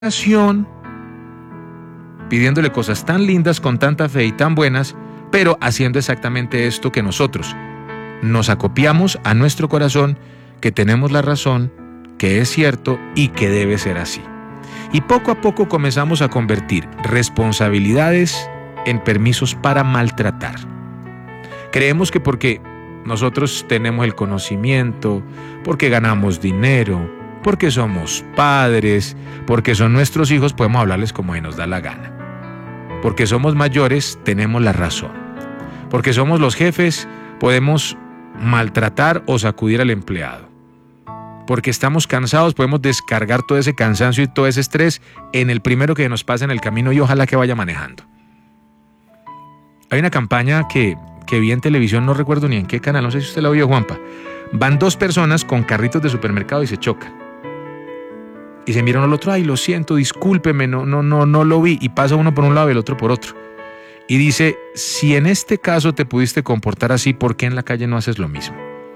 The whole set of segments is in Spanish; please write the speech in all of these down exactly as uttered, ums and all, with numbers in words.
oración, pidiéndole cosas tan lindas, con tanta fe y tan buenas, pero haciendo exactamente esto que nosotros nos acopiamos a nuestro corazón, que tenemos la razón, que es cierto y que debe ser así. Y poco a poco comenzamos a convertir responsabilidades en permisos para maltratar. Creemos que porque nosotros tenemos el conocimiento, porque ganamos dinero, porque somos padres, porque son nuestros hijos, podemos hablarles como nos da la gana. Porque somos mayores, tenemos la razón. Porque somos los jefes, podemos maltratar o sacudir al empleado. Porque estamos cansados, podemos descargar todo ese cansancio y todo ese estrés en el primero que nos pasa en el camino y ojalá que vaya manejando. Hay una campaña que, que vi en televisión, no recuerdo ni en qué canal, no sé si usted la vio, Juanpa. Van dos personas con carritos de supermercado y se chocan. Y se miran al otro, ay, lo siento, discúlpeme, no, no, no, no lo vi. Y pasa uno por un lado y el otro por otro. Y dice, si en este caso te pudiste comportar así, ¿por qué en la calle no haces lo mismo?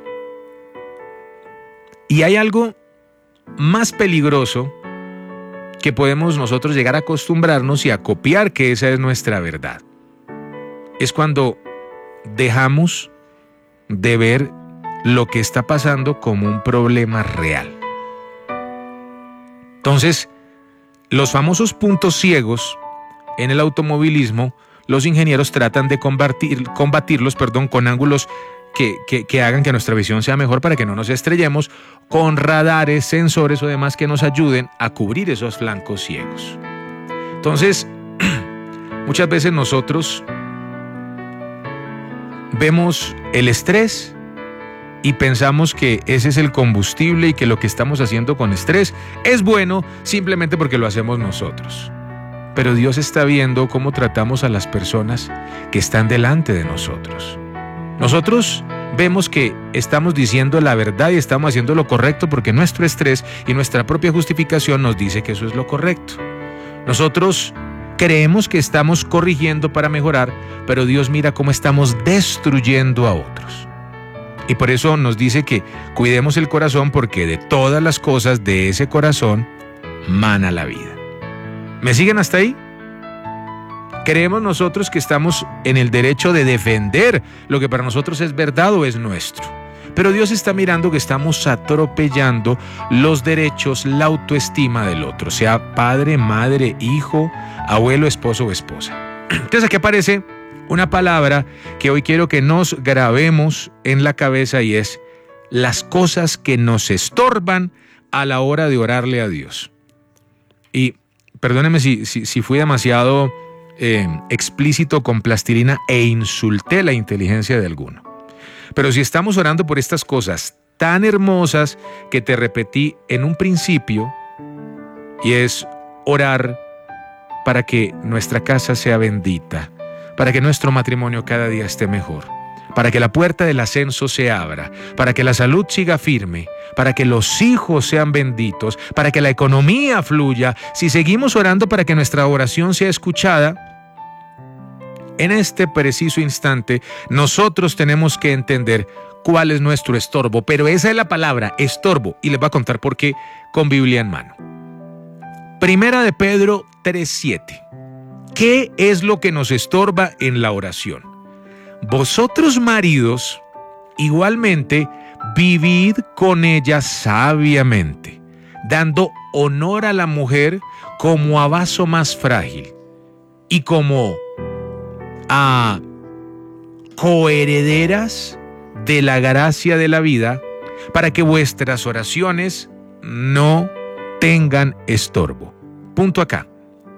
Y hay algo más peligroso que podemos nosotros llegar a acostumbrarnos y a copiar, que esa es nuestra verdad. Es cuando dejamos de ver lo que está pasando como un problema real. Entonces, los famosos puntos ciegos en el automovilismo, los ingenieros tratan de combatir, combatirlos perdón, con ángulos que, que, que hagan que nuestra visión sea mejor para que no nos estrellemos, con radares, sensores o demás que nos ayuden a cubrir esos flancos ciegos. Entonces, muchas veces nosotros vemos el estrés y pensamos que ese es el combustible y que lo que estamos haciendo con estrés es bueno simplemente porque lo hacemos nosotros. Pero Dios está viendo cómo tratamos a las personas que están delante de nosotros. Nosotros vemos que estamos diciendo la verdad y estamos haciendo lo correcto porque nuestro estrés y nuestra propia justificación nos dice que eso es lo correcto. Nosotros creemos que estamos corrigiendo para mejorar, pero Dios mira cómo estamos destruyendo a otros. Y por eso nos dice que cuidemos el corazón, porque de todas las cosas de ese corazón mana la vida. ¿Me siguen hasta ahí? Creemos nosotros que estamos en el derecho de defender lo que para nosotros es verdad o es nuestro. Pero Dios está mirando que estamos atropellando los derechos, la autoestima del otro, sea padre, madre, hijo, abuelo, esposo o esposa. Entonces aquí aparece una palabra que hoy quiero que nos grabemos en la cabeza y es las cosas que nos estorban a la hora de orarle a Dios. Y perdóneme si, si, si fui demasiado eh, explícito con plastilina e insulté la inteligencia de alguno. Pero si estamos orando por estas cosas tan hermosas que te repetí en un principio, y es orar para que nuestra casa sea bendita, para que nuestro matrimonio cada día esté mejor, para que la puerta del ascenso se abra, para que la salud siga firme, para que los hijos sean benditos, para que la economía fluya. Si seguimos orando para que nuestra oración sea escuchada, en este preciso instante nosotros tenemos que entender cuál es nuestro estorbo, pero esa es la palabra, estorbo, y les voy a contar por qué con Biblia en mano. Primera de Pedro tres siete. ¿Qué es lo que nos estorba en la oración? Vosotros, maridos, igualmente, vivid con ella sabiamente, dando honor a la mujer como a vaso más frágil y como a coherederas de la gracia de la vida, para que vuestras oraciones no tengan estorbo. Punto acá.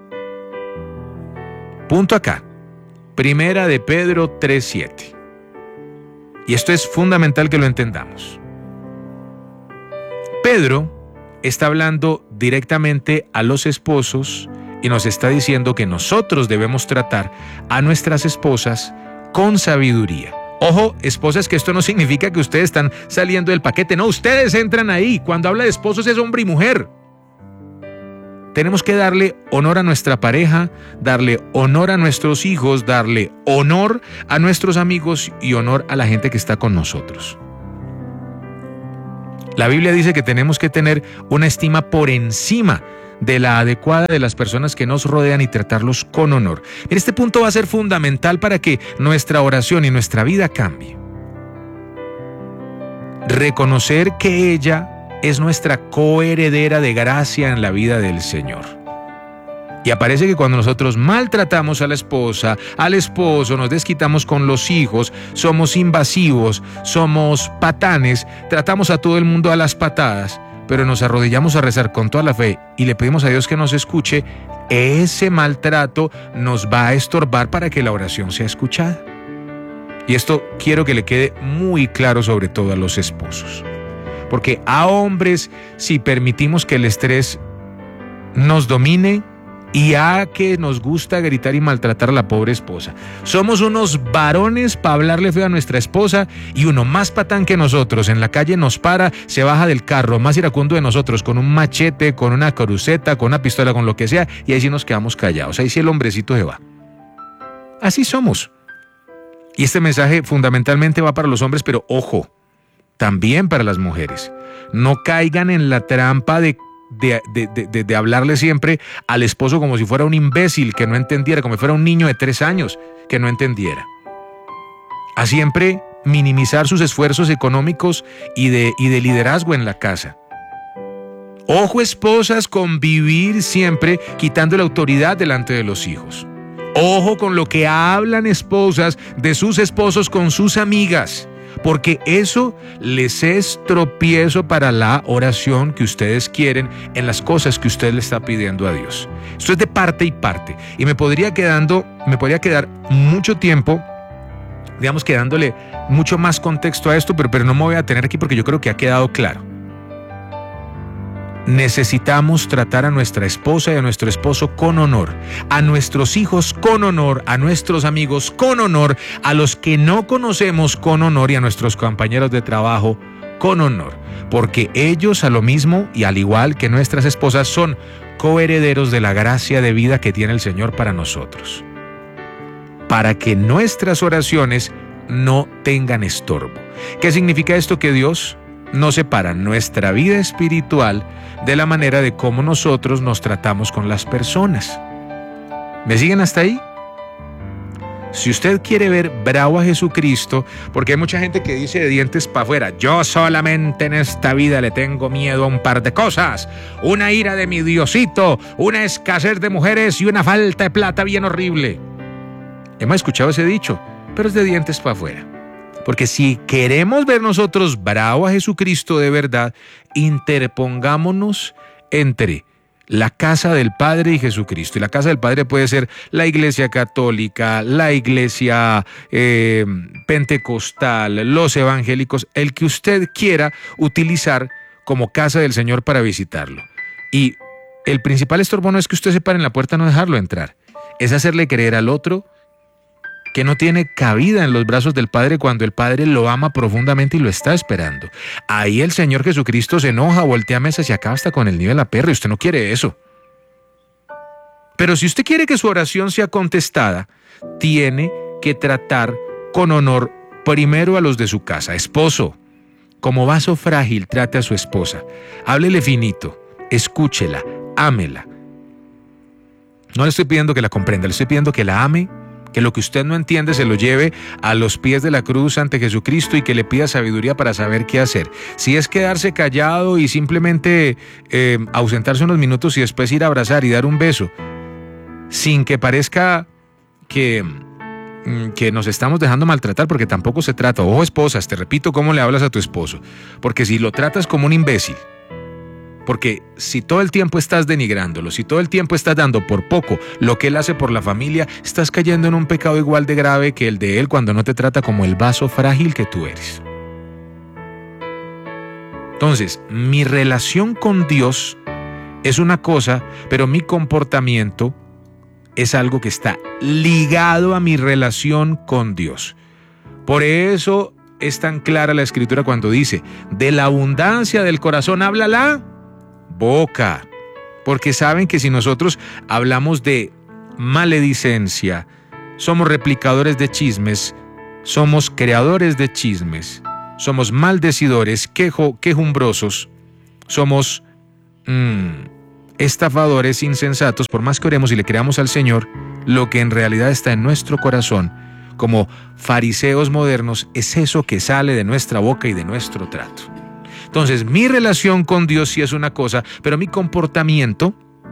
Punto acá. Primera de Pedro tres siete. Y esto es fundamental que lo entendamos. Pedro está hablando directamente a los esposos y nos está diciendo que nosotros debemos tratar a nuestras esposas con sabiduría. Ojo, esposas, que esto no significa que ustedes están saliendo del paquete. No, ustedes entran ahí. Cuando habla de esposos es hombre y mujer. Tenemos que darle honor a nuestra pareja, darle honor a nuestros hijos, darle honor a nuestros amigos y honor a la gente que está con nosotros. La Biblia dice que tenemos que tener una estima por encima de la adecuada de las personas que nos rodean y tratarlos con honor. Mire, este punto va a ser fundamental para que nuestra oración y nuestra vida cambie. Reconocer que ella es nuestra coheredera de gracia en la vida del Señor. Y aparece que cuando nosotros maltratamos a la esposa, al esposo, nos desquitamos con los hijos, somos invasivos, somos patanes, tratamos a todo el mundo a las patadas, pero nos arrodillamos a rezar con toda la fe y le pedimos a Dios que nos escuche, ese maltrato nos va a estorbar para que la oración sea escuchada. Y esto quiero que le quede muy claro, sobre todo a los esposos. Porque a hombres, si permitimos que el estrés nos domine, y a que nos gusta gritar y maltratar a la pobre esposa. Somos unos varones para hablarle feo a nuestra esposa, y uno más patán que nosotros en la calle nos para, se baja del carro más iracundo de nosotros con un machete, con una cruceta, con una pistola, con lo que sea, y ahí sí nos quedamos callados. Ahí sí el hombrecito se va. Así somos. Y este mensaje fundamentalmente va para los hombres, pero ojo, también para las mujeres. No caigan en la trampa de De, de, de, de hablarle siempre al esposo como si fuera un imbécil que no entendiera, como si fuera un niño de tres años que no entendiera. A siempre minimizar sus esfuerzos económicos y de, y de liderazgo en la casa. Ojo, esposas, con vivir siempre quitando la autoridad delante de los hijos. Ojo con lo que hablan esposas de sus esposos con sus amigas, porque eso les es tropiezo para la oración que ustedes quieren en las cosas que usted le está pidiendo a Dios. Esto es de parte y parte, y me podría quedando, me podría quedar mucho tiempo, digamos que dándole mucho más contexto a esto, pero, pero no me voy a tener aquí porque yo creo que ha quedado claro. Necesitamos tratar a nuestra esposa y a nuestro esposo con honor, a nuestros hijos con honor, a nuestros amigos con honor, a los que no conocemos con honor y a nuestros compañeros de trabajo con honor, porque ellos a lo mismo y al igual que nuestras esposas son coherederos de la gracia de vida que tiene el Señor para nosotros, para que nuestras oraciones no tengan estorbo. ¿Qué significa esto? Que Dios no separa nuestra vida espiritual de la manera de cómo nosotros nos tratamos con las personas. ¿Me siguen hasta ahí? Si usted quiere ver bravo a Jesucristo, porque hay mucha gente que dice de dientes para afuera, yo solamente en esta vida le tengo miedo a un par de cosas, una ira de mi Diosito, una escasez de mujeres y una falta de plata bien horrible. Hemos escuchado ese dicho, pero es de dientes para afuera. Porque si queremos ver nosotros bravo a Jesucristo de verdad, interpongámonos entre la casa del Padre y Jesucristo. Y la casa del Padre puede ser la iglesia católica, la iglesia eh, pentecostal, los evangélicos, el que usted quiera utilizar como casa del Señor para visitarlo. Y el principal estorbo no es que usted se pare en la puerta, no dejarlo entrar. Es hacerle creer al otro que no tiene cabida en los brazos del Padre cuando el Padre lo ama profundamente y lo está esperando. Ahí el Señor Jesucristo se enoja, voltea mesas y acaba hasta con el niño de la perra, y usted no quiere eso. Pero si usted quiere que su oración sea contestada, tiene que tratar con honor primero a los de su casa. Esposo, como vaso frágil, trate a su esposa. Háblele finito, escúchela, ámela. No le estoy pidiendo que la comprenda, le estoy pidiendo que la ame, que lo que usted no entiende se lo lleve a los pies de la cruz ante Jesucristo y que le pida sabiduría para saber qué hacer. Si es quedarse callado y simplemente eh, ausentarse unos minutos y después ir a abrazar y dar un beso, sin que parezca que, que nos estamos dejando maltratar, porque tampoco se trata. Ojo, esposas, te repito cómo le hablas a tu esposo, porque si lo tratas como un imbécil, porque si todo el tiempo estás denigrándolo, si todo el tiempo estás dando por poco lo que él hace por la familia, estás cayendo en un pecado igual de grave que el de él cuando no te trata como el vaso frágil que tú eres. Entonces, mi relación con Dios es una cosa, pero mi comportamiento es algo que está ligado a mi relación con Dios. Por eso es tan clara la Escritura cuando dice, de la abundancia del corazón habla la boca, porque saben que si nosotros hablamos de maledicencia, somos replicadores de chismes, somos creadores de chismes, somos maldecidores, quejo, quejumbrosos, somos mmm, estafadores, insensatos, por más que oremos y le creamos al Señor, lo que en realidad está en nuestro corazón, como fariseos modernos, es eso que sale de nuestra boca y de nuestro trato. Entonces, mi relación con Dios sí es una cosa, pero mi comportamiento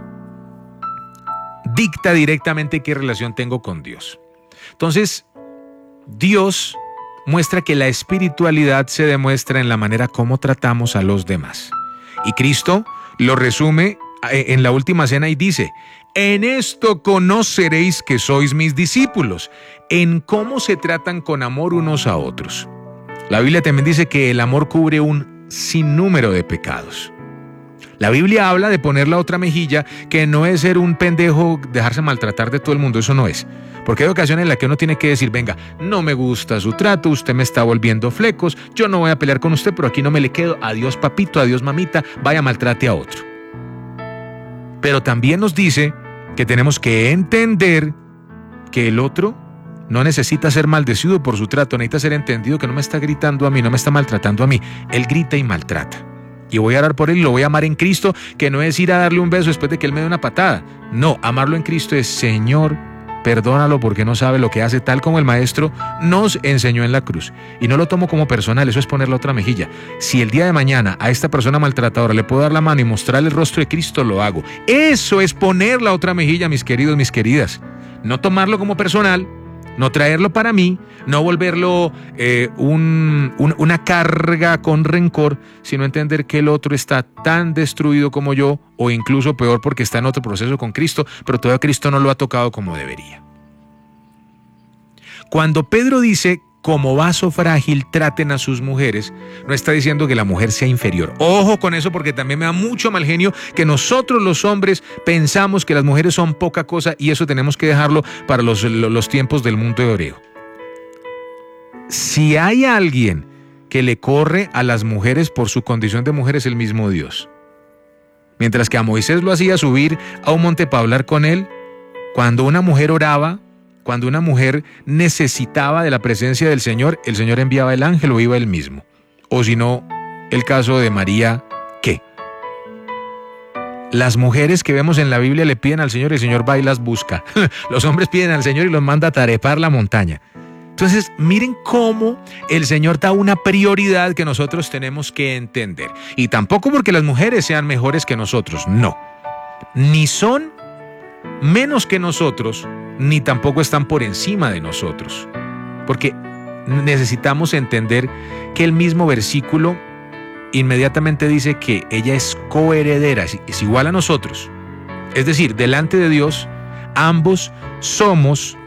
dicta directamente qué relación tengo con Dios. Entonces, Dios muestra que la espiritualidad se demuestra en la manera como tratamos a los demás. Y Cristo lo resume en la última cena y dice: en esto conoceréis que sois mis discípulos, en cómo se tratan con amor unos a otros. La Biblia también dice que el amor cubre un sinnúmero de pecados. La Biblia habla de poner la otra mejilla, que no es ser un pendejo, dejarse maltratar de todo el mundo, eso no es. Porque hay ocasiones en las que uno tiene que decir: venga, no me gusta su trato, usted me está volviendo flecos, yo no voy a pelear con usted, pero aquí no me le quedo, adiós papito, adiós mamita, vaya maltrate a otro. Pero también nos dice que tenemos que entender que el otro no necesita ser maldecido por su trato, necesita ser entendido que no me está gritando a mí, no me está maltratando a mí, él grita y maltrata. Y voy a orar por él y lo voy a amar en Cristo, que no es ir a darle un beso después de que él me dé una patada. No, amarlo en Cristo es: Señor, perdónalo porque no sabe lo que hace, tal como el Maestro nos enseñó en la cruz. Y no lo tomo como personal, eso es poner la otra mejilla. Si el día de mañana a esta persona maltratadora le puedo dar la mano y mostrarle el rostro de Cristo, lo hago. Eso es poner la otra mejilla, mis queridos, mis queridas. No tomarlo como personal, no traerlo para mí, no volverlo eh, un, un, una carga con rencor, sino entender que el otro está tan destruido como yo, o incluso peor porque está en otro proceso con Cristo, pero todavía Cristo no lo ha tocado como debería. Cuando Pedro dice: como vaso frágil traten a sus mujeres, no está diciendo que la mujer sea inferior. Ojo con eso, porque también me da mucho mal genio que nosotros los hombres pensamos que las mujeres son poca cosa, y eso tenemos que dejarlo para los, los tiempos del mundo hebreo. Si hay alguien que le corre a las mujeres por su condición de mujer, es el mismo Dios. Mientras que a Moisés lo hacía subir a un monte para hablar con él, cuando una mujer oraba, cuando una mujer necesitaba de la presencia del Señor, el Señor enviaba el ángel o iba él mismo. O si no, el caso de María, ¿qué? Las mujeres que vemos en la Biblia le piden al Señor y el Señor va y las busca. Los hombres piden al Señor y los manda a trepar la montaña. Entonces, miren cómo el Señor da una prioridad que nosotros tenemos que entender. Y tampoco porque las mujeres sean mejores que nosotros, no. Ni son menos que nosotros, ni tampoco están por encima de nosotros. Porque necesitamos entender que el mismo versículo inmediatamente dice que ella es coheredera, es igual a nosotros. Es decir, delante de Dios, ambos somos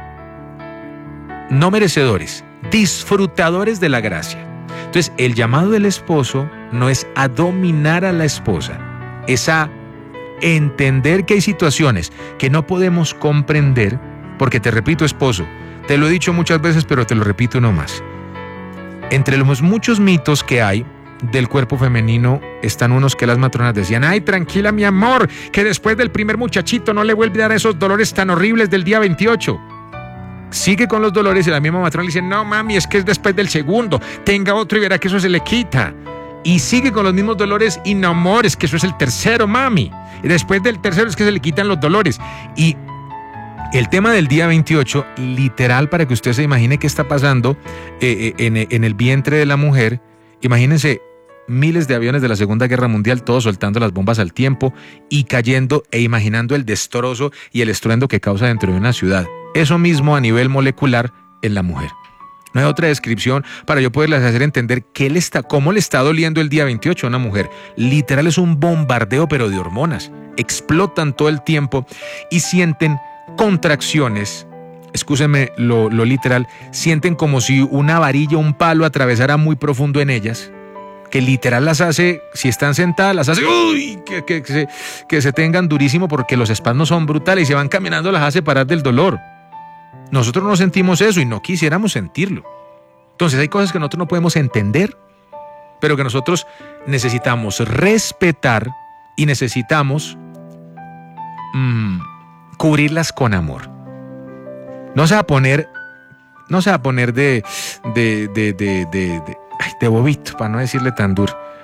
no merecedores, disfrutadores de la gracia. Entonces, el llamado del esposo no es a dominar a la esposa, es a entender que hay situaciones que no podemos comprender, porque te repito, esposo, te lo he dicho muchas veces, pero te lo repito no más. Entre los muchos mitos que hay del cuerpo femenino están unos que las matronas decían: ay, tranquila mi amor, que después del primer muchachito no le vuelve a dar esos dolores tan horribles del día veintiocho. Sigue con los dolores y la misma matrona le dice: no mami, es que es después del segundo, tenga otro y verá que eso se le quita. Y sigue con los mismos dolores y no, amor, es que eso es el tercero, mami. Y después del tercero es que se le quitan los dolores. Y el tema del día veintiocho, literal, para que usted se imagine qué está pasando eh, en, en el vientre de la mujer, imagínense miles de aviones de la Segunda Guerra Mundial, todos soltando las bombas al tiempo y cayendo, e imaginando el destrozo y el estruendo que causa dentro de una ciudad. Eso mismo a nivel molecular en la mujer. No hay otra descripción para yo poderles hacer entender qué le está, cómo le está doliendo el día veintiocho a una mujer. Literal es un bombardeo, pero de hormonas. Explotan todo el tiempo y sienten contracciones. Excúsenme lo, lo literal. Sienten como si una varilla, un palo atravesara muy profundo en ellas. Que literal las hace, si están sentadas, las hace uy, que, que, que, se, que se tengan durísimo, porque los espasmos son brutales y se van caminando, las hace parar del dolor. Nosotros no sentimos eso y no quisiéramos sentirlo. Entonces hay cosas que nosotros no podemos entender, pero que nosotros necesitamos respetar y necesitamos mmm, cubrirlas con amor. No se va a poner, no se va a poner de, de, de, de, de, de, ay, de bobito, para no decirle tan duro.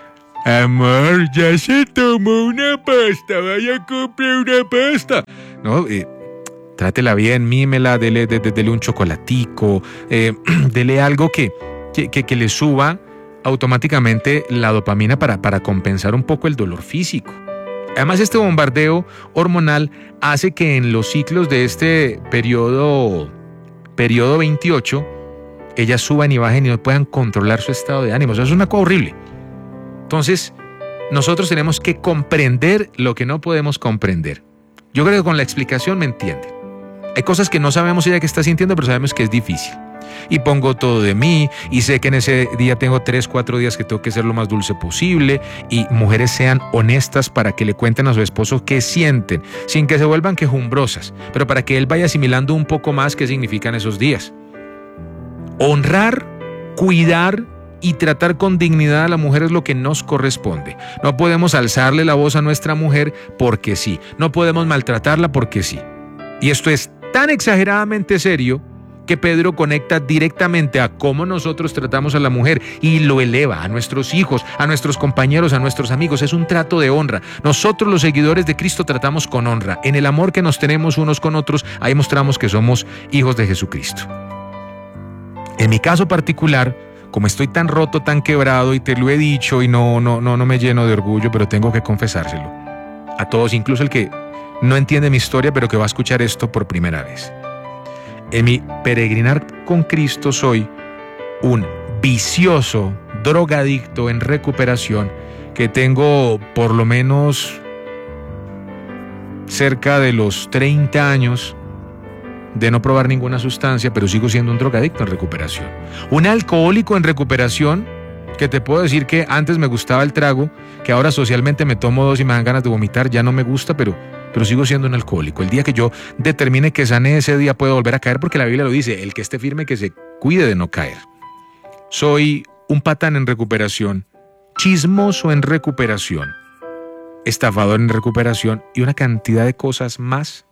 Amor, ya se tomó una pasta, vaya a comprar una pasta. No, eh, trátela bien, mímela, dele, dele, dele un chocolatico, eh, dele algo que, que, que, que le suba automáticamente la dopamina para, para compensar un poco el dolor físico. Además, este bombardeo hormonal hace que en los ciclos de este periodo, periodo veintiocho, ellas suban y bajen y no puedan controlar su estado de ánimo. Eso es una cosa horrible. Entonces, nosotros tenemos que comprender lo que no podemos comprender. Yo creo que con la explicación me entienden. Hay cosas que no sabemos ella que está sintiendo, pero sabemos que es difícil. Y pongo todo de mí, y sé que en ese día tengo tres, cuatro días que tengo que ser lo más dulce posible, y mujeres sean honestas para que le cuenten a su esposo qué sienten, sin que se vuelvan quejumbrosas, pero para que él vaya asimilando un poco más qué significan esos días. Honrar, cuidar y tratar con dignidad a la mujer es lo que nos corresponde. No podemos alzarle la voz a nuestra mujer porque sí. No podemos maltratarla porque sí. Y esto es tan exageradamente serio que Pedro conecta directamente a cómo nosotros tratamos a la mujer y lo eleva a nuestros hijos, a nuestros compañeros, a nuestros amigos. Es un trato de honra. Nosotros, los seguidores de Cristo, tratamos con honra. En el amor que nos tenemos unos con otros, ahí mostramos que somos hijos de Jesucristo. En mi caso particular, como estoy tan roto, tan quebrado, y te lo he dicho y no, no, no, no me lleno de orgullo, pero tengo que confesárselo a todos, incluso el que no entiende mi historia, pero que va a escuchar esto por primera vez. En mi peregrinar con Cristo soy un vicioso, drogadicto en recuperación, que tengo por lo menos cerca de los treinta años de no probar ninguna sustancia, pero sigo siendo un drogadicto en recuperación. Un alcohólico en recuperación, que te puedo decir que antes me gustaba el trago, que ahora socialmente me tomo dos y me dan ganas de vomitar, ya no me gusta, pero, pero sigo siendo un alcohólico. El día que yo determine que sané, ese día puedo volver a caer, porque la Biblia lo dice, el que esté firme que se cuide de no caer. Soy un patán en recuperación, chismoso en recuperación, estafador en recuperación y una cantidad de cosas más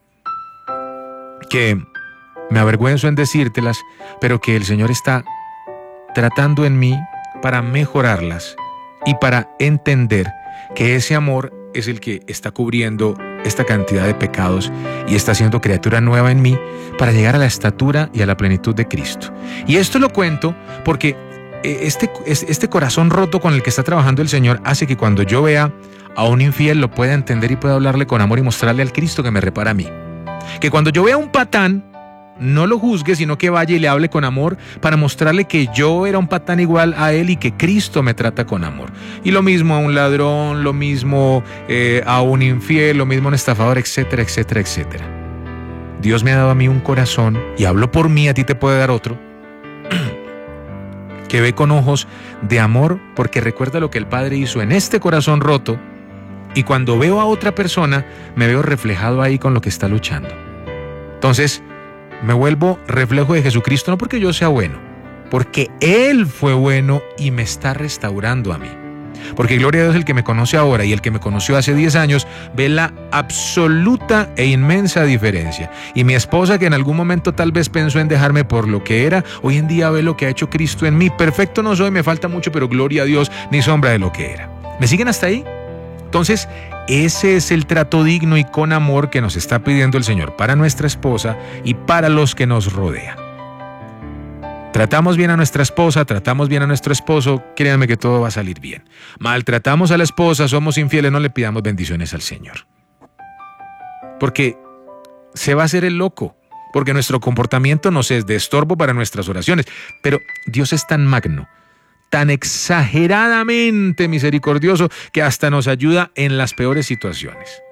que me avergüenzo en decírtelas, pero que el Señor está tratando en mí para mejorarlas y para entender que ese amor es el que está cubriendo esta cantidad de pecados y está haciendo criatura nueva en mí para llegar a la estatura y a la plenitud de Cristo. Y esto lo cuento porque este, este corazón roto con el que está trabajando el Señor hace que cuando yo vea a un infiel lo pueda entender y pueda hablarle con amor y mostrarle al Cristo que me repara a mí. Que cuando yo vea a un patán, no lo juzgue, sino que vaya y le hable con amor para mostrarle que yo era un patán igual a él y que Cristo me trata con amor. Y lo mismo a un ladrón, lo mismo eh, a un infiel, lo mismo a un estafador, etcétera, etcétera, etcétera. Dios me ha dado a mí un corazón, y hablo por mí, a ti te puede dar otro, que ve con ojos de amor, porque recuerda lo que el Padre hizo en este corazón roto, y cuando veo a otra persona, me veo reflejado ahí con lo que está luchando. Entonces, me vuelvo reflejo de Jesucristo, no porque yo sea bueno, porque Él fue bueno y me está restaurando a mí. Porque gloria a Dios, el que me conoce ahora y el que me conoció hace diez años ve la absoluta e inmensa diferencia. Y mi esposa, que en algún momento tal vez pensó en dejarme por lo que era, hoy en día ve lo que ha hecho Cristo en mí. Perfecto no soy, me falta mucho, pero gloria a Dios, ni sombra de lo que era. ¿Me siguen hasta ahí? Entonces, ese es el trato digno y con amor que nos está pidiendo el Señor para nuestra esposa y para los que nos rodean. Tratamos bien a nuestra esposa, tratamos bien a nuestro esposo, créanme que todo va a salir bien. Maltratamos a la esposa, somos infieles, no le pidamos bendiciones al Señor. Porque se va a hacer el loco, porque nuestro comportamiento nos es de estorbo para nuestras oraciones. Pero Dios es tan magno, tan exageradamente misericordioso, que hasta nos ayuda en las peores situaciones.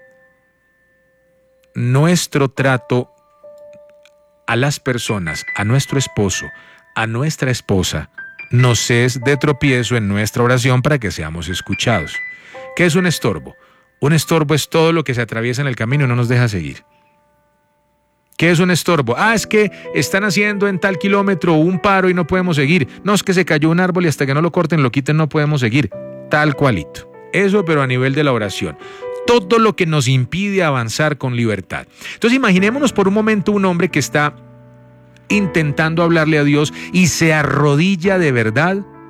Nuestro trato a las personas, a nuestro esposo, a nuestra esposa, nos es de tropiezo en nuestra oración para que seamos escuchados. ¿Qué es un estorbo? Un estorbo es todo lo que se atraviesa en el camino y no nos deja seguir. ¿Qué es un estorbo? Ah, es que están haciendo en tal kilómetro un paro y no podemos seguir. No, es que se cayó un árbol y hasta que no lo corten, lo quiten, no podemos seguir. Tal cualito. Eso, pero a nivel de la oración. Todo lo que nos impide avanzar con libertad. Entonces imaginémonos por un momento un hombre que está intentando hablarle a Dios y se arrodilla de verdad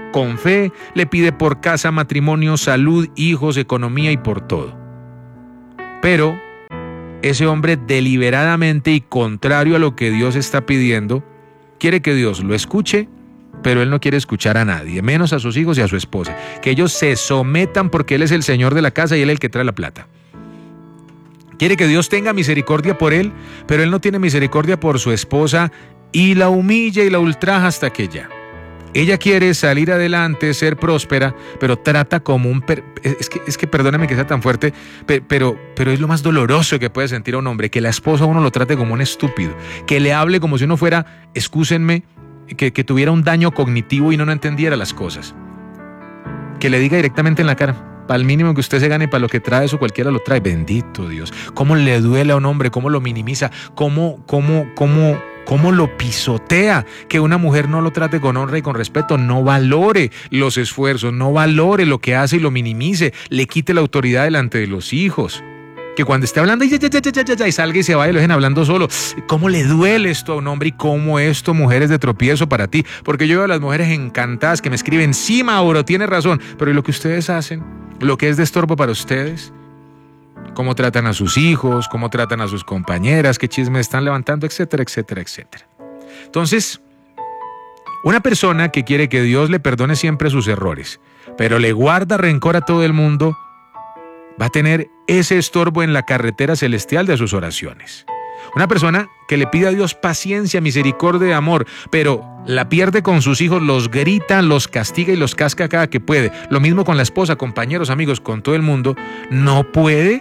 con fe, le pide por casa, matrimonio, salud, hijos, economía y por todo. Pero ese hombre deliberadamente y contrario a lo que Dios está pidiendo, quiere que Dios lo escuche, pero él no quiere escuchar a nadie, menos a sus hijos y a su esposa. Que ellos se sometan porque él es el señor de la casa y él es el que trae la plata. Quiere que Dios tenga misericordia por él, pero él no tiene misericordia por su esposa y la humilla y la ultraja hasta que ya. Ella quiere salir adelante, ser próspera, pero trata como un... Per... Es que, es que perdóname que sea tan fuerte, pero, pero es lo más doloroso que puede sentir a un hombre, que la esposa a uno lo trate como un estúpido, que le hable como si uno fuera, excúsenme, que, que tuviera un daño cognitivo y no, no entendiera las cosas. Que le diga directamente en la cara, para el mínimo que usted se gane, para lo que trae eso cualquiera lo trae. Bendito Dios. ¿Cómo le duele a un hombre? ¿Cómo lo minimiza? ¿Cómo, cómo, cómo, cómo lo pisotea? Que una mujer no lo trate con honra y con respeto, no valore los esfuerzos, no valore lo que hace y lo minimice, le quite la autoridad delante de los hijos. Que cuando esté hablando y, ya, ya, ya, ya, ya, y salga y se vaya y lo dejen hablando solo. ¿Cómo le duele esto a un hombre y cómo esto, mujeres de tropiezo para ti? Porque yo veo a las mujeres encantadas que me escriben, sí, Mauro, tiene razón, pero ¿y lo que ustedes hacen? ¿Lo que es de estorbo para ustedes? ¿Cómo tratan a sus hijos? ¿Cómo tratan a sus compañeras? ¿Qué chismes están levantando? Etcétera, etcétera, etcétera. Entonces, una persona que quiere que Dios le perdone siempre sus errores, pero le guarda rencor a todo el mundo, va a tener ese estorbo en la carretera celestial de sus oraciones. Una persona que le pide a Dios paciencia, misericordia y amor, pero la pierde con sus hijos, los grita, los castiga y los casca cada que puede. Lo mismo con la esposa, compañeros, amigos, con todo el mundo. No puede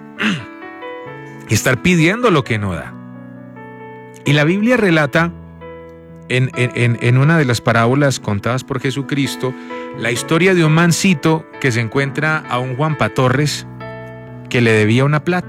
estar pidiendo lo que no da. Y la Biblia relata en, en, en una de las parábolas contadas por Jesucristo la historia de un mancito que se encuentra a un Juanpa Torres que le debía una plata.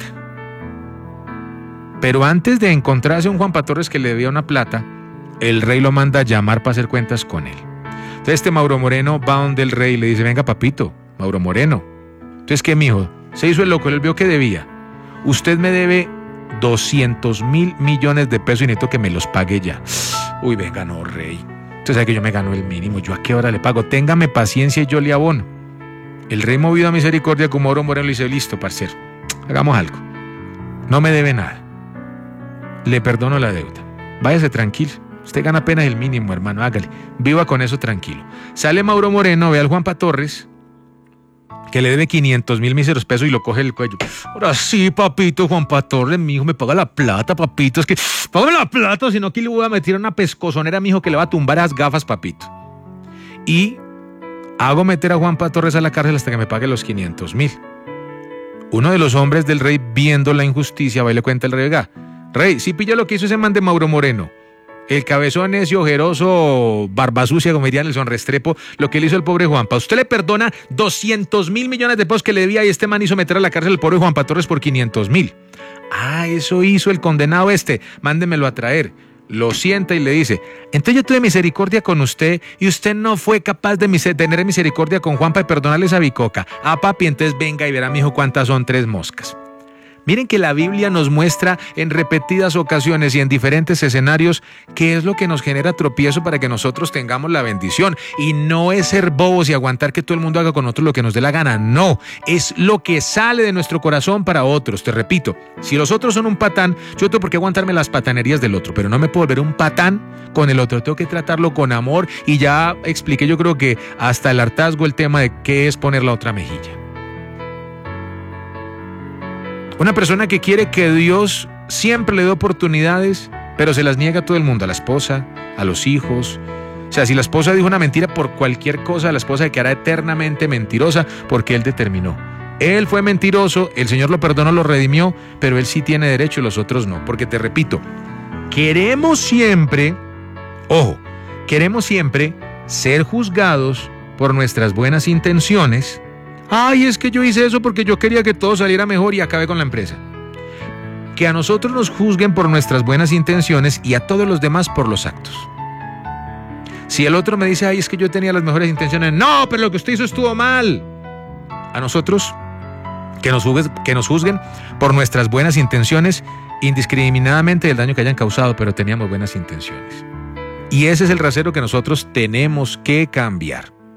Pero antes de encontrarse un Juanpa Torres que le debía una plata, el rey lo manda a llamar para hacer cuentas con él. Entonces este Mauro Moreno va donde el rey y le dice, venga papito, Mauro Moreno. Entonces, ¿qué, mijo? Se hizo el loco, él vio que debía. Usted me debe doscientos mil millones de pesos y necesito que me los pague ya. Uy, venga, no, rey. Usted sabe que yo me gano el mínimo, ¿yo a qué hora le pago? Téngame paciencia y yo le abono. El rey, movido a misericordia con Mauro Moreno, le dice, listo, parcero, hagamos algo. No me debe nada. Le perdono la deuda. Váyase tranquilo. Usted gana apenas el mínimo, hermano, hágale. Viva con eso tranquilo. Sale Mauro Moreno, ve al Juanpa Torres, que le debe quinientos mil míseros pesos y lo coge el cuello. Ahora sí, papito, Juanpa Torres, mi hijo, me paga la plata, papito. Es que, págame la plata, si no aquí le voy a meter una pescozonera a mi hijo que le va a tumbar las gafas, papito. Y hago meter a Juanpa Torres a la cárcel hasta que me pague los quinientos mil. Uno de los hombres del rey, viendo la injusticia, va y le cuenta al rey, oiga, rey, sí pilla lo que hizo ese man de Mauro Moreno. El cabezón ese ojeroso, barba sucia, como dirían el Sonrestrepo, lo que le hizo el pobre Juanpa. Usted le perdona doscientos mil millones de pesos que le debía y este man hizo meter a la cárcel al pobre Juanpa Torres por quinientos mil. Ah, eso hizo el condenado este, mándemelo a traer. Lo sienta y le dice, entonces yo tuve misericordia con usted y usted no fue capaz de mis- tener misericordia con Juanpa y perdonarle esa bicoca. Ah, papi, entonces venga y verá, mijo, cuántas son tres moscas. Miren que la Biblia nos muestra en repetidas ocasiones y en diferentes escenarios qué es lo que nos genera tropiezo para que nosotros tengamos la bendición. Y no es ser bobos y aguantar que todo el mundo haga con nosotros lo que nos dé la gana. No, es lo que sale de nuestro corazón para otros. Te repito, si los otros son un patán, yo tengo por qué aguantarme las patanerías del otro, pero no me puedo volver un patán con el otro. Tengo que tratarlo con amor y ya expliqué, yo creo que hasta el hartazgo, el tema de qué es poner la otra mejilla. Una persona que quiere que Dios siempre le dé oportunidades, pero se las niega a todo el mundo, a la esposa, a los hijos. O sea, si la esposa dijo una mentira por cualquier cosa, la esposa quedará eternamente mentirosa porque él determinó. Él fue mentiroso, el Señor lo perdonó, lo redimió, pero él sí tiene derecho y los otros no. Porque te repito, queremos siempre, ojo, queremos siempre ser juzgados por nuestras buenas intenciones. Ay, es que yo hice eso porque yo quería que todo saliera mejor y acabé con la empresa. Que a nosotros nos juzguen por nuestras buenas intenciones y a todos los demás por los actos. Si el otro me dice, ay, es que yo tenía las mejores intenciones, no, pero lo que usted hizo estuvo mal. A nosotros, que nos juzguen, que nos juzguen por nuestras buenas intenciones, indiscriminadamente del daño que hayan causado, pero teníamos buenas intenciones. Y ese es el rasero que nosotros tenemos que cambiar.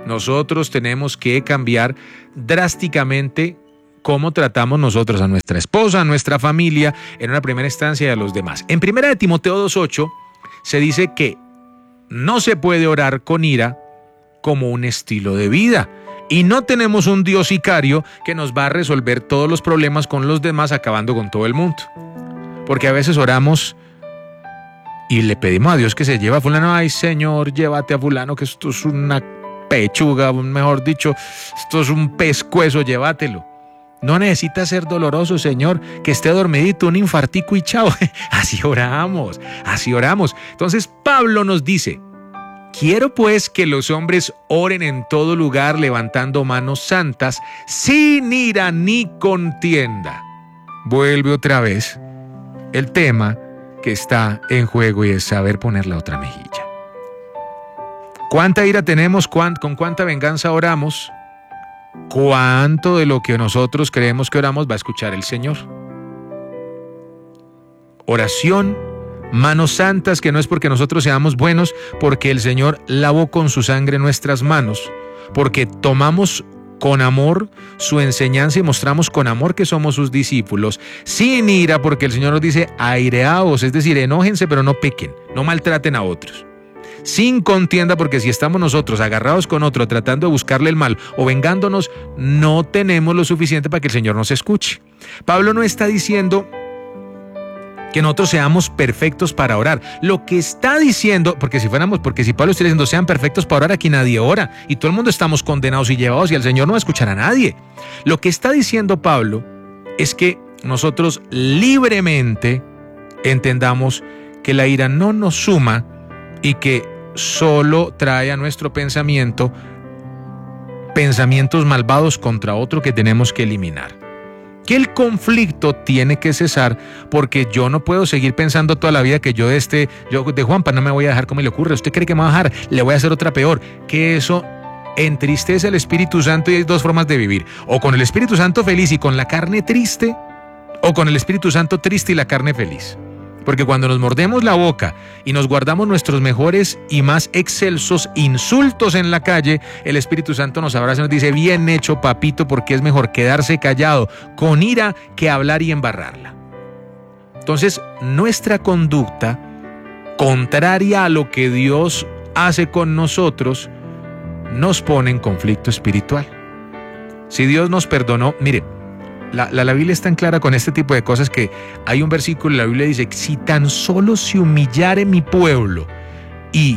Nosotros tenemos que cambiar drásticamente cómo tratamos nosotros a nuestra esposa, a nuestra familia, en una primera instancia y a los demás. En primera de Timoteo dos ocho se dice que no se puede orar con ira como un estilo de vida. Y no tenemos un Dios sicario que nos va a resolver todos los problemas con los demás, acabando con todo el mundo. Porque a veces oramos y le pedimos a Dios que se lleve a fulano. Ay, Señor, llévate a fulano, que esto es una pechuga, mejor dicho, esto es un pescuezo, llévatelo. No necesita ser doloroso, Señor, que esté dormidito, un infartico y chao. Así oramos, así oramos. Entonces Pablo nos dice: quiero pues que los hombres oren en todo lugar levantando manos santas, sin ira ni contienda. Vuelve otra vez el tema que está en juego, y es saber poner la otra mejilla. ¿Cuánta ira tenemos? ¿Con cuánta venganza oramos? ¿Cuánto de lo que nosotros creemos que oramos va a escuchar el Señor? Oración, manos santas, que no es porque nosotros seamos buenos, porque el Señor lavó con su sangre nuestras manos, porque tomamos con amor su enseñanza y mostramos con amor que somos sus discípulos, sin ira, porque el Señor nos dice aireaos, es decir, enójense pero no pequen, no maltraten a otros. Sin contienda, porque si estamos nosotros agarrados con otro tratando de buscarle el mal o vengándonos, no tenemos lo suficiente para que el Señor nos escuche. Pablo no está diciendo que nosotros seamos perfectos para orar. Lo que está diciendo, porque si fuéramos, porque si Pablo estuviera diciendo sean perfectos para orar, aquí nadie ora y todo el mundo estamos condenados y llevados y el Señor no va a escuchar a nadie. Lo que está diciendo Pablo es que nosotros libremente entendamos que la ira no nos suma y que solo trae a nuestro pensamiento pensamientos malvados contra otro que tenemos que eliminar. Que el conflicto tiene que cesar, porque yo no puedo seguir pensando toda la vida que yo de este, yo de Juanpa no me voy a dejar como le ocurre. ¿Usted cree que me va a dejar? Le voy a hacer otra peor. Que eso entristece al Espíritu Santo, y hay dos formas de vivir: o con el Espíritu Santo feliz y con la carne triste, o con el Espíritu Santo triste y la carne feliz. Porque cuando nos mordemos la boca y nos guardamos nuestros mejores y más excelsos insultos en la calle, el Espíritu Santo nos abraza y nos dice: bien hecho, papito, porque es mejor quedarse callado con ira que hablar y embarrarla. Entonces, nuestra conducta, contraria a lo que Dios hace con nosotros, nos pone en conflicto espiritual. Si Dios nos perdonó, mire, La, la, la Biblia es tan clara con este tipo de cosas que hay un versículo en la Biblia que dice: si tan solo se humillare mi pueblo y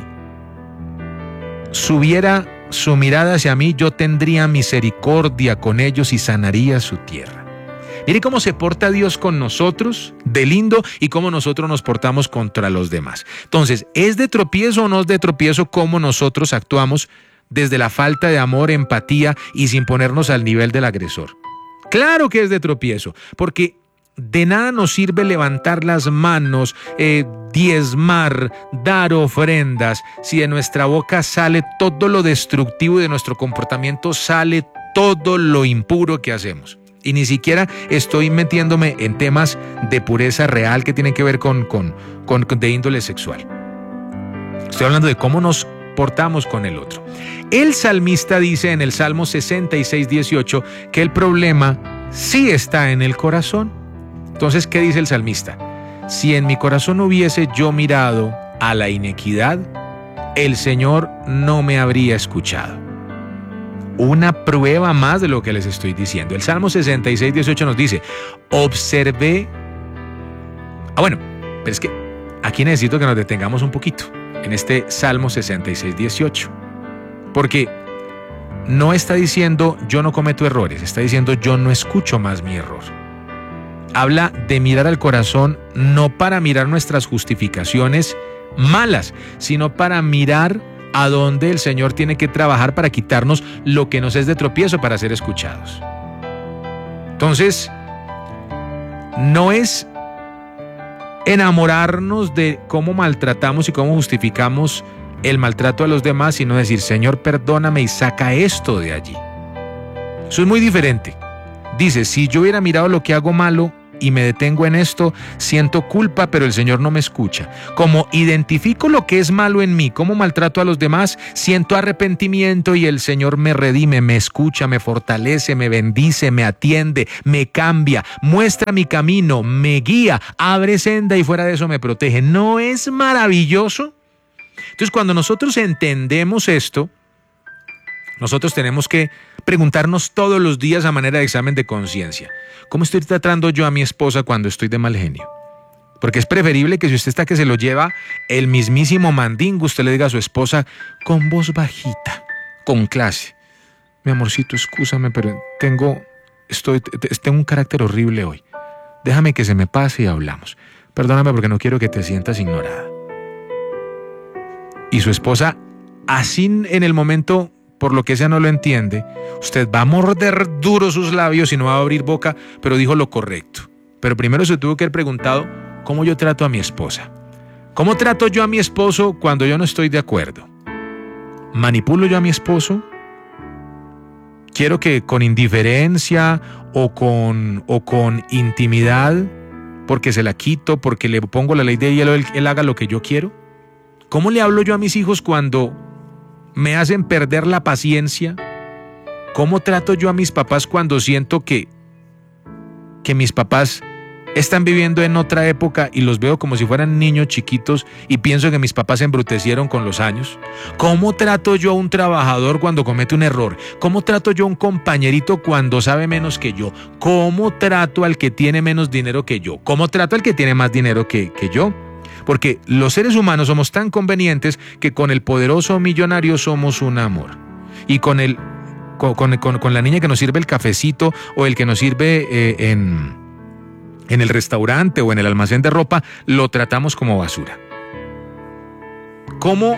subiera su mirada hacia mí, yo tendría misericordia con ellos y sanaría su tierra. Mire cómo se porta Dios con nosotros, de lindo, y cómo nosotros nos portamos contra los demás. Entonces, ¿es de tropiezo o no es de tropiezo cómo nosotros actuamos desde la falta de amor, empatía y sin ponernos al nivel del agresor? Claro que es de tropiezo, porque de nada nos sirve levantar las manos, eh, diezmar, dar ofrendas, si de nuestra boca sale todo lo destructivo y de nuestro comportamiento sale todo lo impuro que hacemos. Y ni siquiera estoy metiéndome en temas de pureza real que tienen que ver con, con, con, con de índole sexual. Estoy hablando de cómo nos portamos con el otro. El salmista dice en el Salmo sesenta y seis, dieciocho que el problema sí está en el corazón. Entonces, ¿qué dice el salmista? Si en mi corazón hubiese yo mirado a la inequidad, el Señor no me habría escuchado. Una prueba más de lo que les estoy diciendo. El Salmo sesenta y seis, dieciocho nos dice: observé. Ah, bueno, pero es que aquí necesito que nos detengamos un poquito en este Salmo sesenta y seis, dieciocho. Porque no está diciendo yo no cometo errores, está diciendo yo no escucho más mi error. Habla de mirar al corazón, no para mirar nuestras justificaciones malas, sino para mirar a dónde el Señor tiene que trabajar para quitarnos lo que nos es de tropiezo para ser escuchados. Entonces, no es enamorarnos de cómo maltratamos y cómo justificamos el maltrato a los demás, sino decir: Señor, perdóname y saca esto de allí. Eso es muy diferente. Dice: si yo hubiera mirado lo que hago malo y me detengo en esto, siento culpa, pero el Señor no me escucha. Como identifico lo que es malo en mí, cómo maltrato a los demás, siento arrepentimiento y el Señor me redime, me escucha, me fortalece, me bendice, me atiende, me cambia, muestra mi camino, me guía, abre senda y fuera de eso me protege. ¿No es maravilloso? Entonces, cuando nosotros entendemos esto, nosotros tenemos que preguntarnos todos los días a manera de examen de conciencia: ¿cómo estoy tratando yo a mi esposa cuando estoy de mal genio? Porque es preferible que si usted está que se lo lleva el mismísimo mandingo, usted le diga a su esposa con voz bajita, con clase: mi amorcito, excúsame, pero tengo, estoy, tengo un carácter horrible hoy. Déjame que se me pase y hablamos. Perdóname porque no quiero que te sientas ignorada. Y su esposa, así en el momento, por lo que sea no lo entiende, usted va a morder duro sus labios y no va a abrir boca, pero dijo lo correcto. Pero primero se tuvo que haber preguntado: ¿cómo yo trato a mi esposa? ¿Cómo trato yo a mi esposo cuando yo no estoy de acuerdo? ¿Manipulo yo a mi esposo? ¿Quiero que con indiferencia o con, o con intimidad, porque se la quito, porque le pongo la ley de hielo, él, él haga lo que yo quiero? ¿Cómo le hablo yo a mis hijos cuando me hacen perder la paciencia? ¿Cómo trato yo a mis papás cuando siento que, que mis papás están viviendo en otra época y los veo como si fueran niños chiquitos y pienso que mis papás se embrutecieron con los años? ¿Cómo trato yo a un trabajador cuando comete un error? ¿Cómo trato yo a un compañerito cuando sabe menos que yo? ¿Cómo trato al que tiene menos dinero que yo? ¿Cómo trato al que tiene más dinero que, que yo? Porque los seres humanos somos tan convenientes que con el poderoso millonario somos un amor. Y con, el, con, con, con la niña que nos sirve el cafecito o el que nos sirve eh, en, en el restaurante o en el almacén de ropa, lo tratamos como basura. ¿Cómo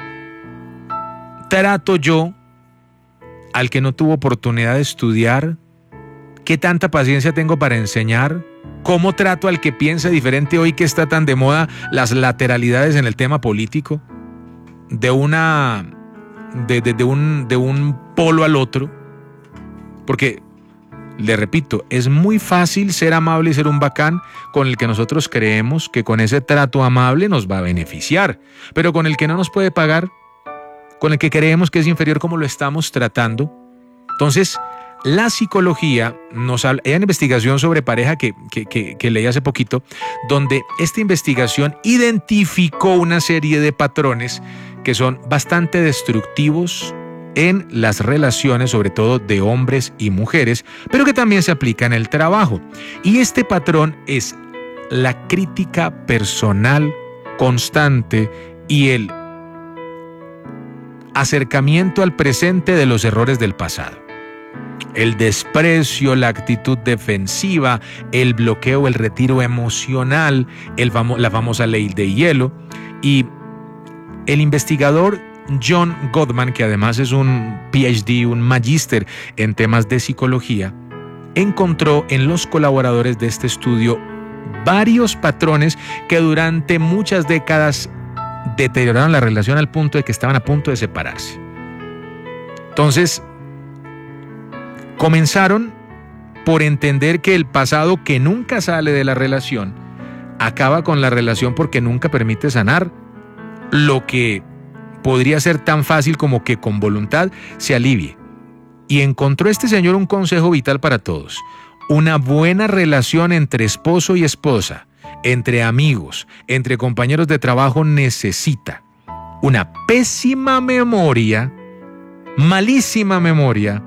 trato yo al que no tuvo oportunidad de estudiar? ¿Qué tanta paciencia tengo para enseñar? ¿Cómo trato al que piensa diferente hoy que está tan de moda las lateralidades en el tema político? De una de, de, de, un, de un polo al otro. Porque, le repito, es muy fácil ser amable y ser un bacán con el que nosotros creemos que con ese trato amable nos va a beneficiar. Pero con el que no nos puede pagar, con el que creemos que es inferior, ¿cómo lo estamos tratando? Entonces, la psicología nos habla, hay una investigación sobre pareja que, que, que, que leí hace poquito, donde esta investigación identificó una serie de patrones que son bastante destructivos en las relaciones, sobre todo de hombres y mujeres, pero que también se aplica en el trabajo. Y este patrón es la crítica personal constante y el acercamiento al presente de los errores del pasado. El desprecio, la actitud defensiva, el bloqueo, el retiro emocional, el famo- la famosa ley de hielo. Y el investigador John Gottman, que además es un P H D, un magíster en temas de psicología, encontró en los colaboradores de este estudio varios patrones que durante muchas décadas deterioraron la relación al punto de que estaban a punto de separarse. Entonces, comenzaron por entender que el pasado que nunca sale de la relación acaba con la relación porque nunca permite sanar lo que podría ser tan fácil como que con voluntad se alivie. Y encontró este señor un consejo vital para todos: una buena relación entre esposo y esposa, entre amigos, entre compañeros de trabajo necesita una pésima memoria, malísima memoria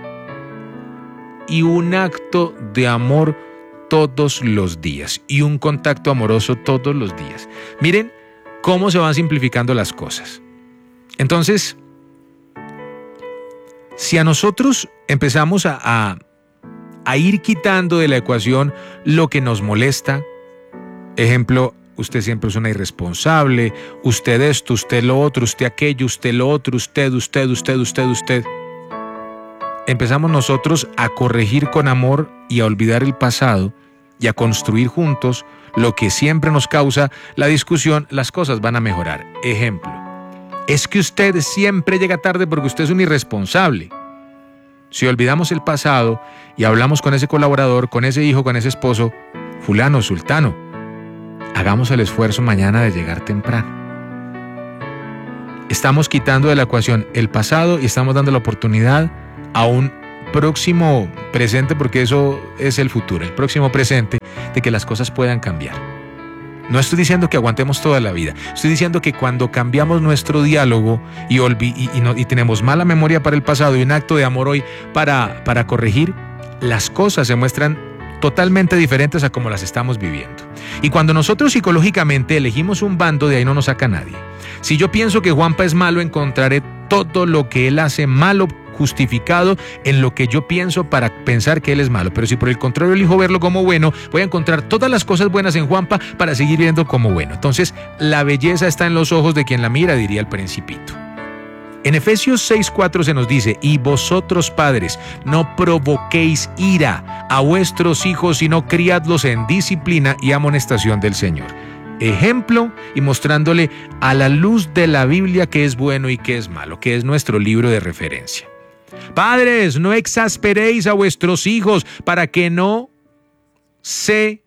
y un acto de amor todos los días y un contacto amoroso todos los días. Miren cómo se van simplificando las cosas. Entonces, si a nosotros empezamos a, a, a ir quitando de la ecuación lo que nos molesta, ejemplo, usted siempre es una irresponsable, usted esto, usted lo otro, usted aquello, usted lo otro, usted, usted, usted, usted, usted. Empezamos nosotros a corregir con amor y a olvidar el pasado y a construir juntos lo que siempre nos causa la discusión, las cosas van a mejorar. Ejemplo, es que usted siempre llega tarde porque usted es un irresponsable. Si olvidamos el pasado y hablamos con ese colaborador, con ese hijo, con ese esposo, fulano, sultano, hagamos el esfuerzo mañana de llegar temprano. Estamos quitando de la ecuación el pasado y estamos dando la oportunidad a un próximo presente, porque eso es el futuro, el próximo presente, de que las cosas puedan cambiar. No estoy diciendo que aguantemos toda la vida, estoy diciendo que cuando cambiamos nuestro diálogo y, olvi y, y, no, y tenemos mala memoria para el pasado y un acto de amor hoy para, para corregir, las cosas se muestran totalmente diferentes a como las estamos viviendo. Y cuando nosotros psicológicamente elegimos un bando, de ahí no nos saca nadie. Si yo pienso que Juanpa es malo, encontraré todo lo que él hace malo justificado en lo que yo pienso para pensar que él es malo. Pero si por el contrario elijo verlo como bueno, voy a encontrar todas las cosas buenas en Juanpa para seguir viendo como bueno. Entonces, la belleza está en los ojos de quien la mira, diría el Principito. En Efesios seis cuatro se nos dice: y vosotros, padres, no provoquéis ira a vuestros hijos, sino criadlos en disciplina y amonestación del Señor. Ejemplo y mostrándole a la luz de la Biblia qué es bueno y qué es malo, que es nuestro libro de referencia. Padres, no exasperéis a vuestros hijos para que no se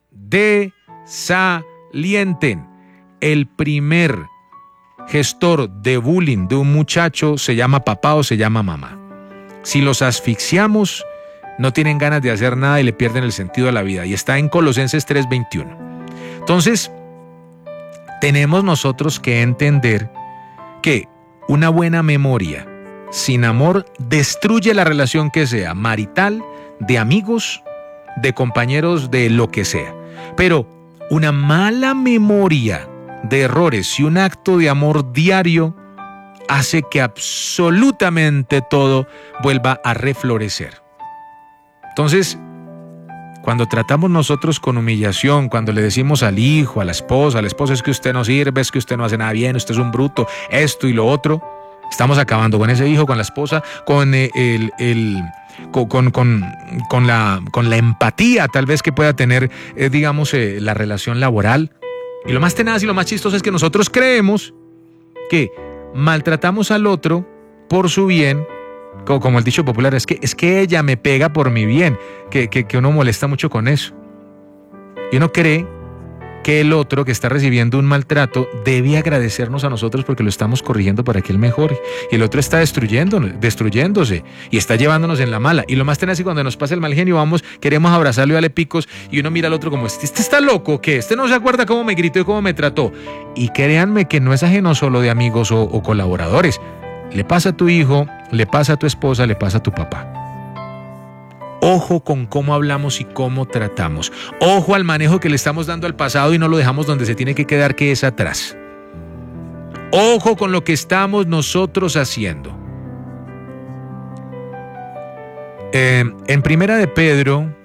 desalienten. El primer gestor de bullying de un muchacho se llama papá o se llama mamá. Si los asfixiamos, no tienen ganas de hacer nada y le pierden el sentido a la vida. Y está en Colosenses tres veintiuno. Entonces, tenemos nosotros que entender que una buena memoria sin amor destruye la relación que sea, marital, de amigos, de compañeros, de lo que sea. Pero una mala memoria de errores y un acto de amor diario hace que absolutamente todo vuelva a reflorecer. Entonces, cuando tratamos nosotros con humillación, cuando le decimos al hijo, a la esposa, al esposo, es que usted no sirve, es que usted no hace nada bien, usted es un bruto, esto y lo otro, estamos acabando con ese hijo, con la esposa, con el, el, el con, con, con, con, la, con la empatía tal vez que pueda tener, eh, digamos, eh, la relación laboral. Y lo más tenaz y lo más chistoso es que nosotros creemos que maltratamos al otro por su bien, como, como el dicho popular, es que, es que ella me pega por mi bien, que, que, que uno molesta mucho con eso. Y uno cree que el otro que está recibiendo un maltrato debe agradecernos a nosotros porque lo estamos corrigiendo para que él mejore. Y el otro está destruyéndonos, destruyéndose y está llevándonos en la mala. Y lo más tenaz es que cuando nos pasa el mal genio, vamos, queremos abrazarlo y darle picos y uno mira al otro como, ¿este, este está loco o qué? ¿Este no se acuerda cómo me gritó y cómo me trató? Y créanme que no es ajeno solo de amigos o, o colaboradores. Le pasa a tu hijo, le pasa a tu esposa, le pasa a tu papá. Ojo con cómo hablamos y cómo tratamos. Ojo al manejo que le estamos dando al pasado y no lo dejamos donde se tiene que quedar, que es atrás. Ojo con lo que estamos nosotros haciendo. Eh, en Primera de Pedro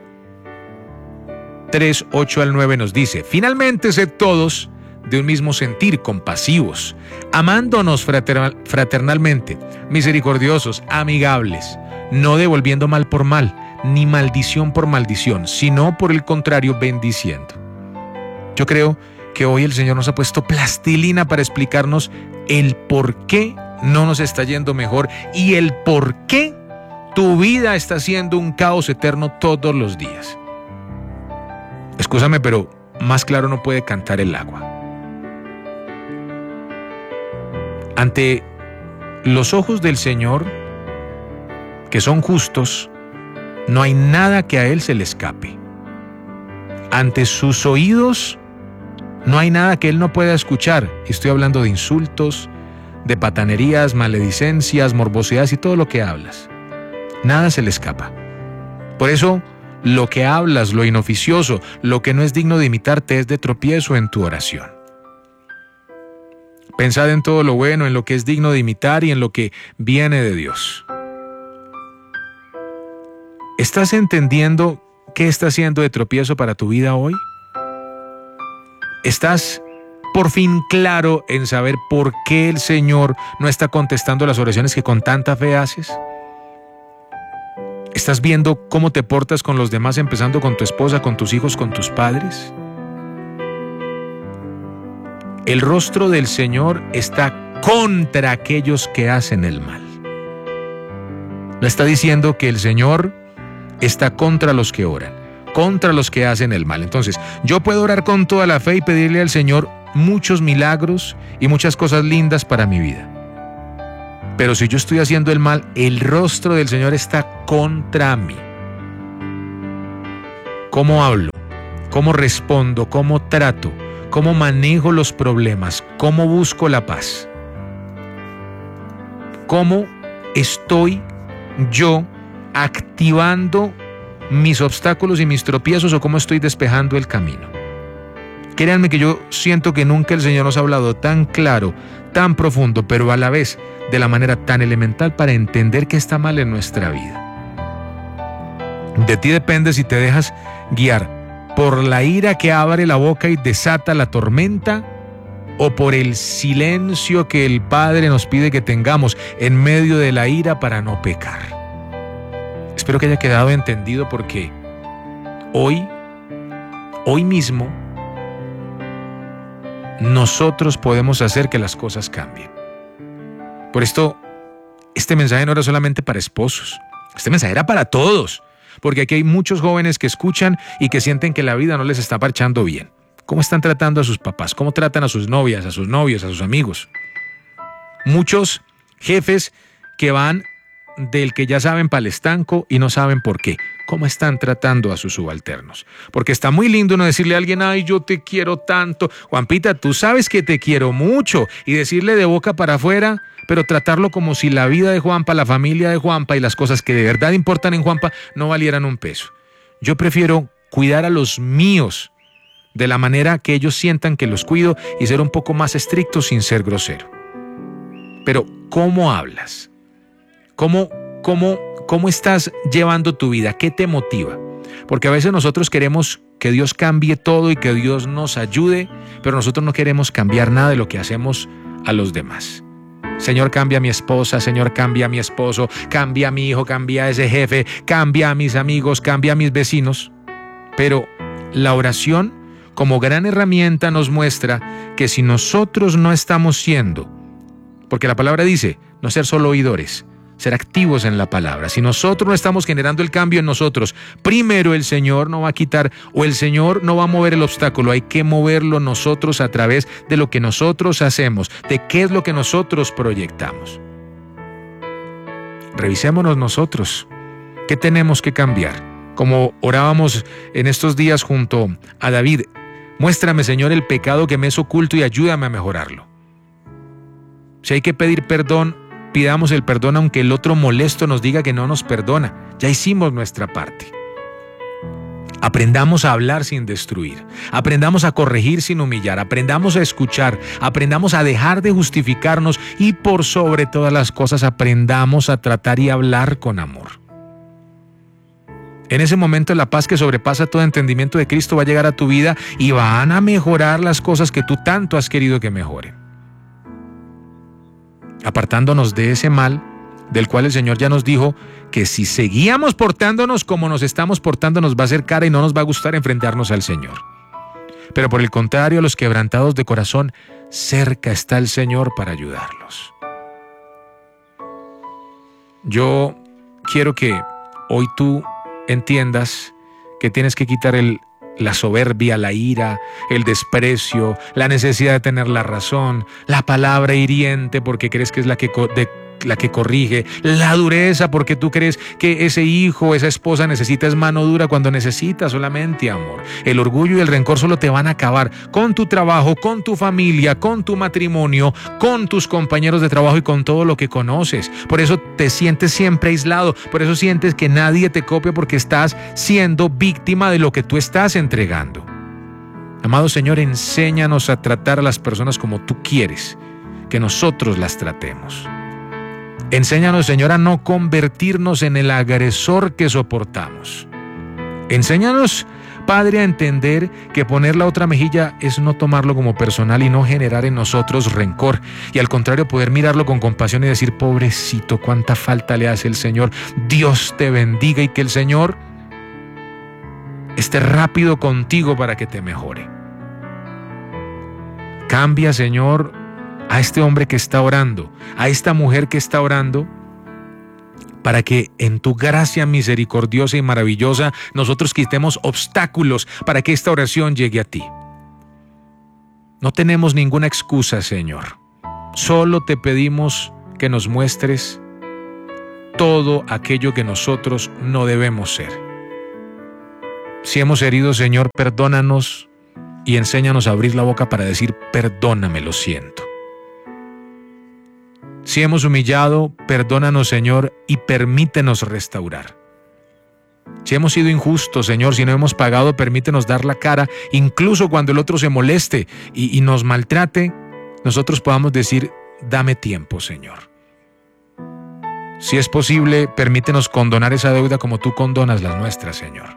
tres, ocho al nueve nos dice: finalmente sed todos de un mismo sentir, compasivos, amándonos fraternal, fraternalmente, misericordiosos, amigables, no devolviendo mal por mal, ni maldición por maldición, sino por el contrario, bendiciendo. Yo creo que hoy el Señor nos ha puesto plastilina para explicarnos el por qué no nos está yendo mejor y el por qué tu vida está siendo un caos eterno todos los días. Escúchame, pero más claro no puede cantar el agua. Ante los ojos del Señor, que son justos, no hay nada que a Él se le escape. Ante sus oídos, no hay nada que Él no pueda escuchar. Estoy hablando de insultos, de patanerías, maledicencias, morbosidades y todo lo que hablas. Nada se le escapa. Por eso, lo que hablas, lo inoficioso, lo que no es digno de imitarte es de tropiezo en tu oración. Pensad en todo lo bueno, en lo que es digno de imitar y en lo que viene de Dios. ¿Estás entendiendo qué está siendo de tropiezo para tu vida hoy? ¿Estás por fin claro en saber por qué el Señor no está contestando las oraciones que con tanta fe haces? ¿Estás viendo cómo te portas con los demás, empezando con tu esposa, con tus hijos, con tus padres? El rostro del Señor está contra aquellos que hacen el mal. No está diciendo que el Señor está contra los que oran. contra los que hacen el mal. Entonces, yo puedo orar con toda la fe y pedirle al Señor muchos milagros y muchas cosas lindas para mi vida. Pero si yo estoy haciendo el mal, el rostro del Señor está contra mí. ¿Cómo hablo? ¿Cómo respondo? ¿Cómo trato? ¿Cómo manejo los problemas? ¿Cómo busco la paz? ¿Cómo estoy yo activando mis obstáculos y mis tropiezos o cómo estoy despejando el camino? Créanme que yo siento que nunca el Señor nos ha hablado tan claro, tan profundo, pero a la vez de la manera tan elemental para entender qué está mal en nuestra vida. De ti depende si te dejas guiar por la ira que abre la boca y desata la tormenta, o por el silencio que el Padre nos pide que tengamos en medio de la ira para no pecar. Espero que haya quedado entendido, porque hoy, hoy mismo, nosotros podemos hacer que las cosas cambien. Por esto, este mensaje no era solamente para esposos, este mensaje era para todos, porque aquí hay muchos jóvenes que escuchan y que sienten que la vida no les está parchando bien. ¿Cómo están tratando a sus papás? ¿Cómo tratan a sus novias, a sus novios, a sus amigos? Muchos jefes que van del que ya saben para el estanco y no saben por qué. ¿Cómo están tratando a sus subalternos? Porque está muy lindo no decirle a alguien, ay, yo te quiero tanto. Juanpita, tú sabes que te quiero mucho. Y decirle de boca para afuera, pero tratarlo como si la vida de Juanpa, la familia de Juanpa y las cosas que de verdad importan en Juanpa no valieran un peso. Yo prefiero cuidar a los míos de la manera que ellos sientan que los cuido y ser un poco más estricto sin ser grosero. Pero, ¿cómo hablas? ¿Cómo, cómo, cómo estás llevando tu vida? ¿Qué te motiva? Porque a veces nosotros queremos que Dios cambie todo y que Dios nos ayude, pero nosotros no queremos cambiar nada de lo que hacemos a los demás. Señor, cambia a mi esposa, Señor, cambia a mi esposo, cambia a mi hijo, cambia a ese jefe, cambia a mis amigos, cambia a mis vecinos. Pero la oración, como gran herramienta, nos muestra que si nosotros no estamos siendo, porque la palabra dice, no ser solo oidores, ser activos en la palabra. Si nosotros no estamos generando el cambio en nosotros, primero el Señor no va a quitar, o el Señor no va a mover el obstáculo, hay que moverlo nosotros a través de lo que nosotros hacemos, de qué es lo que nosotros proyectamos. Revisémonos nosotros, ¿qué tenemos que cambiar? Como orábamos en estos días junto a David, muéstrame, Señor, el pecado que me es oculto y ayúdame a mejorarlo. Si hay que pedir perdón, pidamos el perdón aunque el otro molesto nos diga que no nos perdona. Ya hicimos nuestra parte. Aprendamos a hablar sin destruir. Aprendamos a corregir sin humillar. Aprendamos a escuchar. Aprendamos a dejar de justificarnos y, por sobre todas las cosas, aprendamos a tratar y hablar con amor. En ese momento la paz que sobrepasa todo entendimiento de Cristo va a llegar a tu vida y van a mejorar las cosas que tú tanto has querido que mejoren. Apartándonos de ese mal del cual el Señor ya nos dijo que si seguíamos portándonos como nos estamos portando nos va a hacer cara y no nos va a gustar enfrentarnos al Señor. Pero por el contrario, a los quebrantados de corazón, cerca está el Señor para ayudarlos. Yo quiero que hoy tú entiendas que tienes que quitar el la soberbia, la ira, el desprecio, la necesidad de tener la razón, la palabra hiriente porque crees que es la que, de, la que corrige, la dureza porque tú crees que ese hijo, esa esposa necesita es mano dura cuando necesita solamente amor. El orgullo y el rencor solo te van a acabar con tu trabajo, con tu familia, con tu matrimonio, con tus compañeros de trabajo y con todo lo que conoces. Por eso te sientes siempre aislado, por eso sientes que nadie te copia porque estás siendo víctima de lo que tú estás entregando. Amado Señor, enséñanos a tratar a las personas como tú quieres que nosotros las tratemos. Enséñanos, Señor, a no convertirnos en el agresor que soportamos. Enséñanos, Padre, a entender que poner la otra mejilla es no tomarlo como personal y no generar en nosotros rencor. Y al contrario, poder mirarlo con compasión y decir, pobrecito, cuánta falta le hace el Señor. Dios te bendiga y que el Señor esté rápido contigo para que te mejore. Cambia, Señor, a este hombre que está orando, a esta mujer que está orando, para que en tu gracia misericordiosa y maravillosa nosotros quitemos obstáculos para que esta oración llegue a ti. No tenemos ninguna excusa, Señor. Solo te pedimos que nos muestres todo aquello que nosotros no debemos ser. Si hemos herido, Señor, perdónanos y enséñanos a abrir la boca para decir, perdóname, lo siento. Si hemos humillado, perdónanos, Señor, y permítenos restaurar. Si hemos sido injustos, Señor, si no hemos pagado, permítenos dar la cara, incluso cuando el otro se moleste y, y nos maltrate, nosotros podamos decir, dame tiempo, Señor. Si es posible, permítenos condonar esa deuda como tú condonas las nuestras, Señor.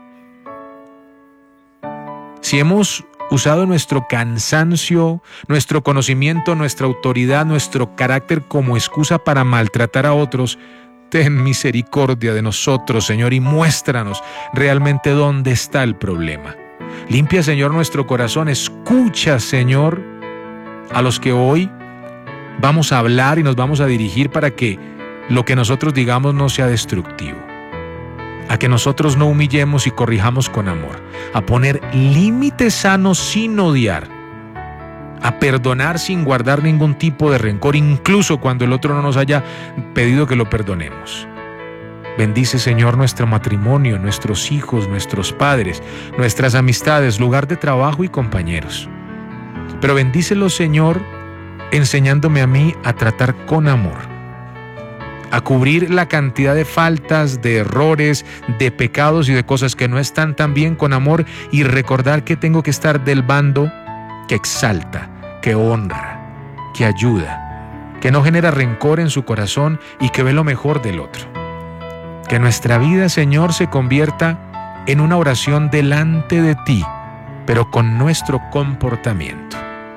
Si hemos usado nuestro cansancio, nuestro conocimiento, nuestra autoridad, nuestro carácter como excusa para maltratar a otros, ten misericordia de nosotros, Señor, y muéstranos realmente dónde está el problema. Limpia, Señor, nuestro corazón. Escucha, Señor, a los que hoy vamos a hablar y nos vamos a dirigir para que lo que nosotros digamos no sea destructivo. A que nosotros no humillemos y corrijamos con amor, a poner límites sanos sin odiar, a perdonar sin guardar ningún tipo de rencor, incluso cuando el otro no nos haya pedido que lo perdonemos. Bendice, Señor, nuestro matrimonio, nuestros hijos, nuestros padres, nuestras amistades, lugar de trabajo y compañeros. Pero bendícelo, Señor, enseñándome a mí a tratar con amor, a cubrir la cantidad de faltas, de errores, de pecados y de cosas que no están tan bien con amor, y recordar que tengo que estar del bando que exalta, que honra, que ayuda, que no genera rencor en su corazón y que ve lo mejor del otro. Que nuestra vida, Señor, se convierta en una oración delante de ti, pero con nuestro comportamiento.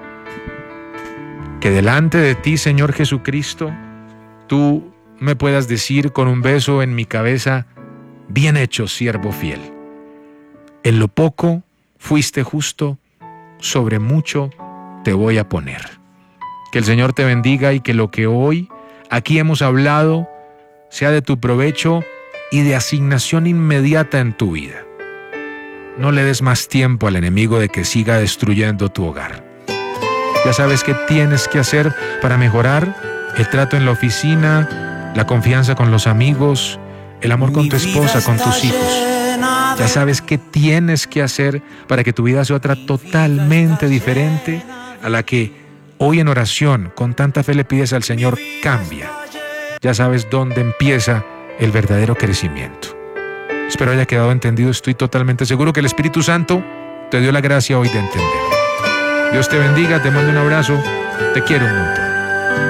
Que delante de ti, Señor Jesucristo, tú me puedas decir con un beso en mi cabeza, bien hecho, siervo fiel. En lo poco fuiste justo, sobre mucho te voy a poner. Que el Señor te bendiga y que lo que hoy aquí hemos hablado sea de tu provecho y de asignación inmediata en tu vida. No le des más tiempo al enemigo de que siga destruyendo tu hogar. Ya sabes qué tienes que hacer para mejorar el trato en la oficina, la confianza con los amigos, el amor con tu esposa, con tus hijos. Ya sabes qué tienes que hacer para que tu vida sea otra totalmente diferente a la que hoy en oración con tanta fe le pides al Señor, cambia. Ya sabes dónde empieza el verdadero crecimiento. Espero haya quedado entendido. Estoy totalmente seguro que el Espíritu Santo te dio la gracia hoy de entender. Dios te bendiga, te mando un abrazo, te quiero un montón.